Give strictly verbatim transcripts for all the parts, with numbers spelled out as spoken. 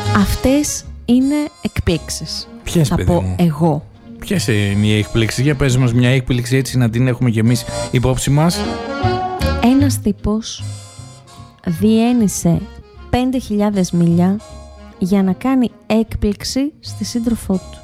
Αυτές είναι εκπλήξεις. Ποιες, θα παιδί πω μου? εγώ. Ποιες είναι οι εκπλήξεις? Για πες μας μια έκπληξη έτσι να την έχουμε και εμείς υπόψη μας. Ένας τύπος διένυσε πέντε χιλιάδες μίλια για να κάνει έκπληξη στη σύντροφό του.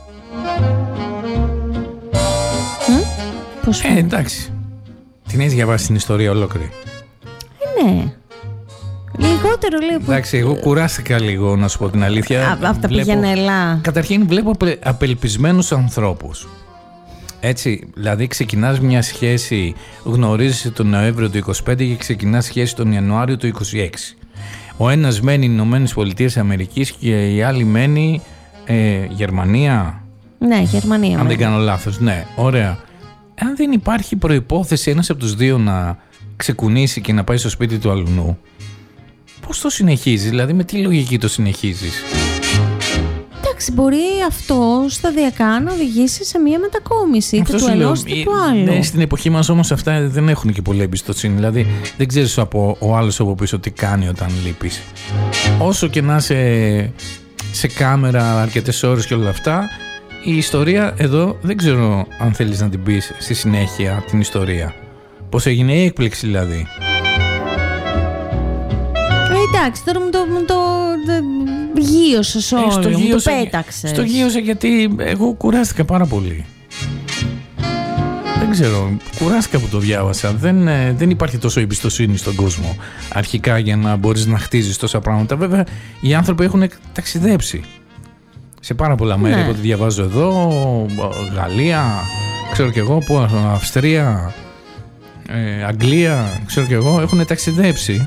Μ? Πώς Ε, φαίνεται? εντάξει. Την έχεις διαβάσει την ιστορία ολόκληρη? Ε, ναι. Λιγότερο λίγο. Που... Εντάξει, εγώ κουράστηκα λίγο, να σου πω την αλήθεια. Α, αυτά Βλέπω- πήγαινε ελά. Καταρχήν βλέπω απε- απελπισμένους ανθρώπους. Έτσι, δηλαδή ξεκινάς μια σχέση, γνωρίζεσαι τον Νοέμβριο του είκοσι πέντε και ξεκινάς σχέση τον Ιανουάριο του είκοσι έξι. Ο ένας μένει Ηνωμένες Πολιτείες Αμερικής και η άλλη μένει ε, Γερμανία. Ναι, Γερμανία. Αν ναι. δεν κάνω λάθος, ναι, ωραία. Αν δεν υπάρχει προϋπόθεση ένας από τους δύο να ξεκουνήσει και να πάει στο σπίτι του αλουνού, πώς το συνεχίζεις, δηλαδή με τι λογική το συνεχίζεις? Εντάξει, μπορεί αυτό σταδιακά να οδηγήσει σε μια μετακόμιση είτε Αυτό του σου λέω. ενός είτε Ε, του άλλου. Ναι, στην εποχή μας όμως αυτά δεν έχουν και πολύ εμπιστοσύνη. Δηλαδή δεν ξέρεις από ο άλλος από πίσω τι κάνει όταν λείπεις. Όσο και να είσαι σε κάμερα αρκετές ώρες και όλα αυτά, η ιστορία εδώ δεν ξέρω αν θέλεις να την πεις στη συνέχεια την ιστορία. Πώς έγινε η έκπληξη δηλαδή. Ε, εντάξει, τώρα μου το, μου το, το γείωσες Ε, όλο, στο μου το γείωσα- πέταξες. Στο γείωσα γιατί εγώ κουράστηκα πάρα πολύ. Δεν ξέρω, κουράστηκα που το διάβασα. Δεν, ε, δεν υπάρχει τόσο εμπιστοσύνη στον κόσμο αρχικά για να μπορείς να χτίζεις τόσα πράγματα. Βέβαια, οι άνθρωποι έχουν ταξιδέψει σε πάρα πολλά μέρη. Ναι. Από ό,τι διαβάζω εδώ, Γαλλία, ξέρω κι εγώ, που, Αυστρία, ε, Αγγλία, ξέρω κι εγώ, έχουν ταξιδέψει.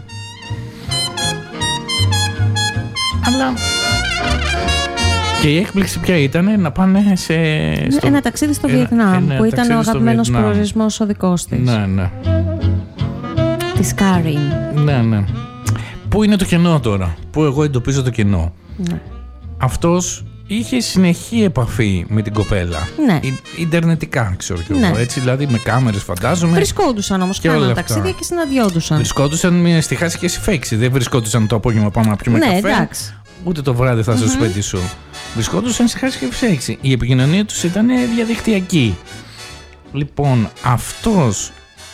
Αλλά και η έκπληξη ποια ήταν? Να πάνε σε... στο- Ένα ταξίδι στο Ένα- Βιετνάμ, ένα που ήταν ταξίδι ο στο αγαπημένος Βιετνάμ. προορισμός ο δικός της. Ναι, ναι, Της Κάριν. ναι, ναι. Πού είναι το κενό τώρα? Πού εγώ εντοπίζω το κενό? Ναι. Αυτός είχε συνεχή επαφή με την κοπέλα. Ναι. Ι- Ιντερνετικά, ξέρω κι εγώ. Ναι. Έτσι, δηλαδή με κάμερες φαντάζομαι. Βρισκόντουσαν όμως, Και όλα κάναν αυτά. ταξίδια και συναντιόντουσαν. Βρισκόντουσαν με στη χάση και στη φέξη. Δεν βρισκόντουσαν το απόγευμα πάμε να πιούμε Ναι, καφέ. εντάξει. Ούτε το βράδυ θα στο σπίτι σου. Βρισκόντουσαν σε χάση και φέξη. Η επικοινωνία τους ήταν διαδικτυακή. Λοιπόν, αυτός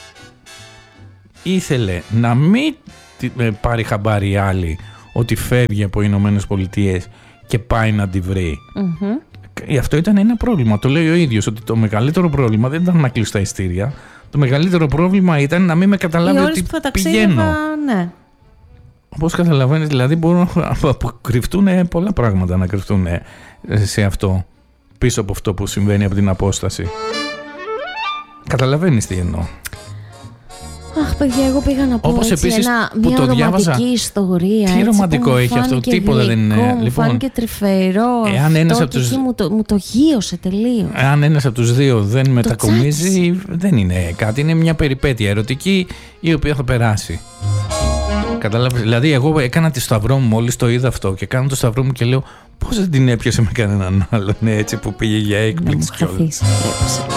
ήθελε να μην τη- ε, πάρει χαμπάρι η άλλη ότι φεύγει από οι Ηνωμένες Πολιτείες και πάει να τη βρει. Μμμ. Ε, Αυτό ήταν ένα πρόβλημα. Το λέει ο ίδιος ότι το μεγαλύτερο πρόβλημα δεν ήταν να κλείσω τα ειστήρια. Το μεγαλύτερο πρόβλημα ήταν να μην με καταλάβει Οι ώρες ότι που θα πηγαίνω. ταξίδευα, ναι. Όπως καταλαβαίνεις, δηλαδή μπορούν να κρυφτούν πολλά πράγματα να κρυφτούν σε αυτό, πίσω από αυτό που συμβαίνει από την απόσταση. Καταλαβαίνεις τι εννοώ? Αχ, παιδιά, εγώ πήγα να πω Όπως έτσι, επίσης ένα, που μια το ρομαντική διάβαζα. ιστορία. Τι έτσι, ρομαντικό που μου έχει αυτό? φάνηκε Τίποτα δεν είναι. γλυκό, μου Λοιπόν, φάνηκε τρυφερό. εάν ένας αυτό από τους- και εκεί μου, το, μου το γείωσε τελείως. Αν ένας από τους δύο δεν μετακομίζει, τσάτσι. δεν είναι κάτι. Είναι μια περιπέτεια ερωτική η οποία θα περάσει. Καταλάβεις? Δηλαδή, εγώ έκανα τη σταυρό μου μόλις το είδα αυτό και κάνω το σταυρό μου και λέω πώς δεν την έπιασε με κανέναν άλλον έτσι που πήγε για Να μου έκπληξη κιόλας. χαθείς.